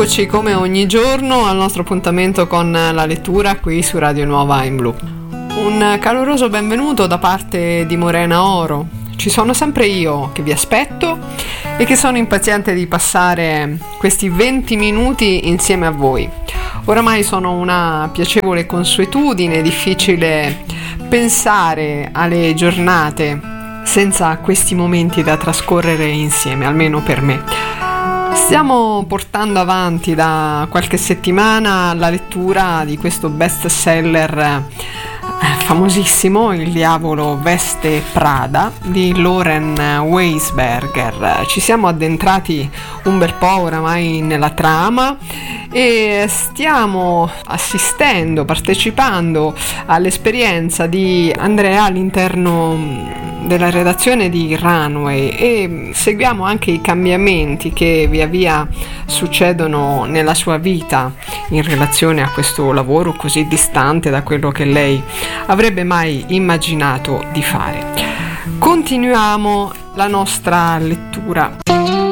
Eccoci come ogni giorno al nostro appuntamento con la lettura qui su Radio Nuova in Blu. Un caloroso benvenuto da parte di Morena Oro. Ci sono sempre io che vi aspetto e che sono impaziente di passare questi 20 minuti insieme a voi. Oramai sono una piacevole consuetudine, difficile pensare alle giornate senza questi momenti da trascorrere insieme, almeno per me. Stiamo portando avanti da qualche settimana la lettura di questo best seller famosissimo, Il diavolo veste Prada di Lauren Weisberger. Ci siamo addentrati un bel po' oramai nella trama e stiamo partecipando all'esperienza di Andrea all'interno della redazione di Runway e seguiamo anche i cambiamenti che via via succedono nella sua vita in relazione a questo lavoro così distante da quello che lei avrebbe mai immaginato di fare. Continuiamo la nostra lettura.